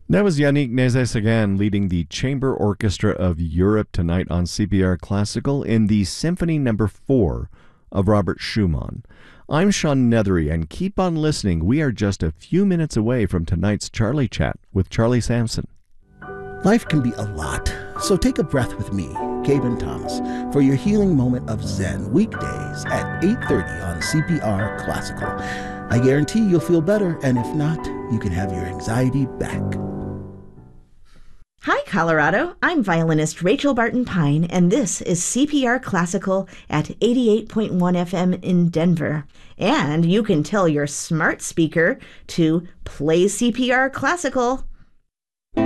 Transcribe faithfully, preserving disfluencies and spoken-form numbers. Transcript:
That was Yannick Nézet-Séguin leading the Chamber Orchestra of Europe tonight on C P R Classical in the Symphony Number four of Robert Schumann. I'm Sean Nethery, and keep on listening. We are just a few minutes away from tonight's Charlie Chat with Charlie Sampson. Life can be a lot, so take a breath with me, Gaben Thomas, for your healing moment of Zen, weekdays at eight thirty on C P R Classical. I guarantee you'll feel better, and if not, you can have your anxiety back. Hi, Colorado. I'm violinist Rachel Barton Pine, and this is C P R Classical at eighty-eight point one F M in Denver. And you can tell your smart speaker to play C P R Classical.